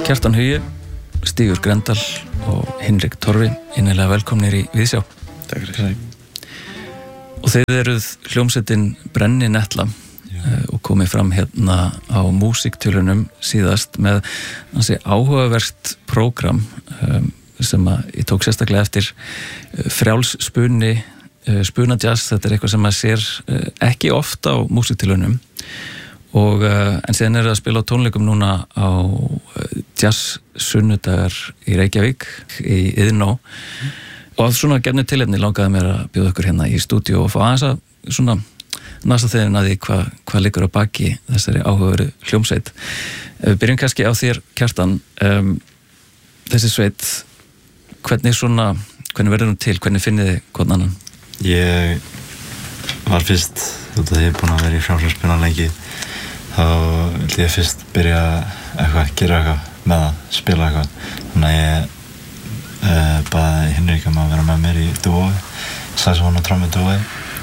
Kjartan Hugi, Stígur Grendal og Hinrik Torfi, innilega velkomnir í Viðsjá. Takk fyrir það. Og þeir eruð hljómsveitin Brenni Netla og komið fram hérna á músiktölunum síðast með ansi áhugavert prógram sem ég tók sérstaklega eftir frjálsspunni, spunajazz. Þetta eitthvað sem maður sér ekki ofta á músiktölunum. Og, en síðan að spila á tónleikum núna á jazz sunnudagar í Reykjavík í Iðnó og af svona gefnu tilefni langaði mér að bjóða ykkur hérna í stúdíu og fá aðeins að svona næsta þeirinn að því hvað liggur á baki þessari áhugaveru hljómsveit. Við byrjum kannski á þér, Kjartan. Þessi sveit, hvernig verður hún til? Hvernig finnið þið hvern annan? Ég var fyrst, þú ég búin að vera í frjálsspunna lengi, þá vildi ég fyrst byrja eitthvað, gera eitthvað með að spila eitthvað. Þannig að ég baði Hinrik að vera með mér í dúói, saxófón og trommu dúói.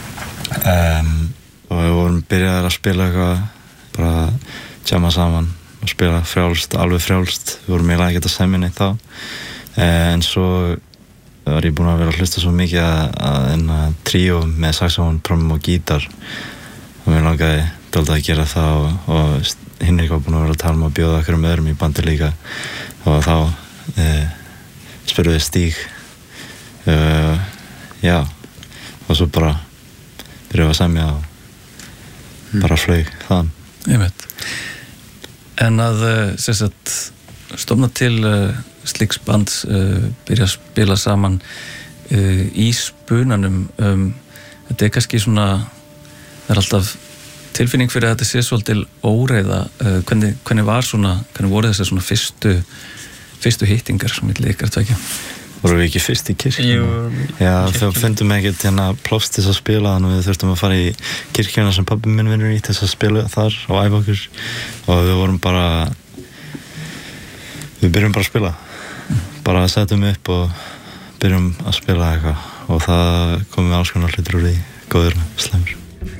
Og við vorum byrjaðir að spila eitthvað, bara jamma saman og spila frjálst, alveg frjálst. Við vorum eiginlega ekkert að semja neitt þá. En svo var ég búin að vera að hlusta svo mikið að tríó með saxófón, trommum og gítar. Og mér langaði dálítið að gera það og Hinrik var búin að vera að tala um að bjóða okkur öðrum í bandi líka og þá spurði Stíg og svo bara byrjaði að semja og bara flaug þaðan. Ég veit. En að stofna til slíks bands, byrja að spila saman í spunanum, þetta kannski svona, það alltaf tilfinning fyrir að þetta sé svolítil óreiða. Hvernig voru þessar svona fyrstu hittingar sem milli ykkar tvekja? Voru við ekki fyrst í kirkjunum? Já, þá fundum við ekkert pláss til að spila, þannig við þurftum að fara í kirkjuna sem pabbi minn vinnur í til að spila þar og æfa okkur og við byrjum bara að spila, bara setjum upp og byrjum að spila eitthvað og það komum við alls konar hlutur úr því, góður, slæmur.